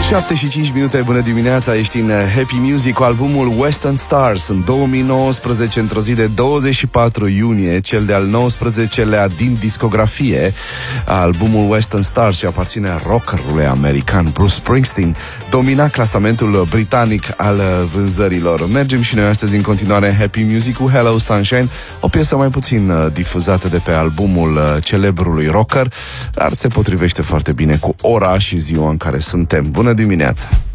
7:05, bună dimineața, ești în Happy Music cu albumul Western Stars în 2019, într-o zi de 24 iunie, cel de-al 19-lea din discografie. Albumul Western Stars, și aparține rockerului american Bruce Springsteen, domina clasamentul britanic al vânzărilor. Mergem și noi astăzi în continuare Happy Music cu Hello Sunshine, o piesă mai puțin difuzată de pe albumul celebrului rocker, dar se potrivește foarte bine cu ora și ziua în care suntem. Bună dimineața!